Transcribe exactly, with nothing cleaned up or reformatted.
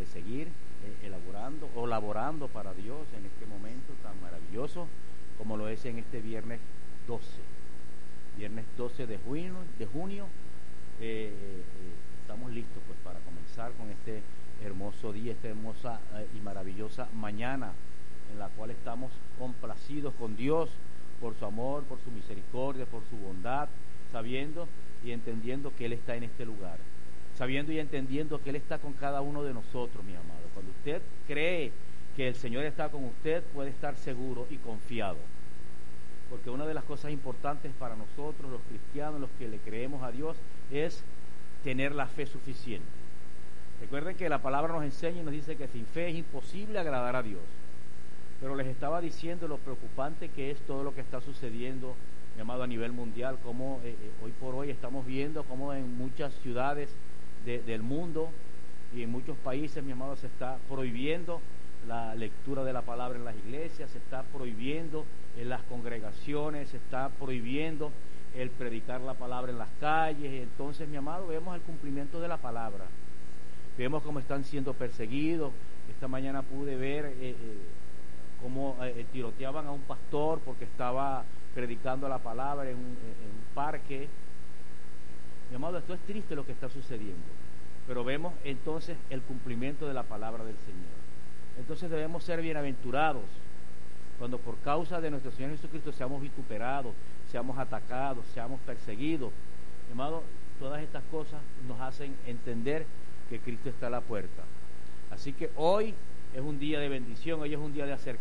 de seguir eh, elaborando o laborando para Dios en este momento tan maravilloso como lo es en este viernes doce. Viernes doce de junio, de junio eh, eh, estamos listos pues para comenzar con este hermoso día, esta hermosa eh, y maravillosa mañana en la cual estamos complacidos con Dios por su amor, por su misericordia, por su bondad, sabiendo y entendiendo que Él está en este lugar, sabiendo y entendiendo que Él está con cada uno de nosotros, mi amado. Cuando usted cree que el Señor está con usted, puede estar seguro y confiado, porque una de las cosas importantes para nosotros, los cristianos, los que le creemos a Dios, es tener la fe suficiente. Recuerden que la palabra nos enseña y nos dice que sin fe es imposible agradar a Dios. Pero les estaba diciendo lo preocupante que es todo lo que está sucediendo, mi amado, a nivel mundial, como eh, eh, hoy por hoy estamos viendo cómo en muchas ciudades de, del mundo y en muchos países, mi amado, se está prohibiendo la lectura de la palabra en las iglesias, se está prohibiendo en las congregaciones, se está prohibiendo el predicar la palabra en las calles. Entonces, mi amado, vemos el cumplimiento de la palabra, vemos cómo están siendo perseguidos. Esta mañana pude ver eh, eh, cómo eh, tiroteaban a un pastor porque estaba predicando la palabra en un, en un parque. Mi amado, esto es triste lo que está sucediendo, pero vemos entonces el cumplimiento de la palabra del Señor. Entonces debemos ser bienaventurados cuando por causa de nuestro Señor Jesucristo seamos vituperados, seamos atacados, seamos perseguidos. Mi amado, todas estas cosas nos hacen entender que Cristo está a la puerta. Así que hoy es un día de bendición, hoy es un día de acercamiento.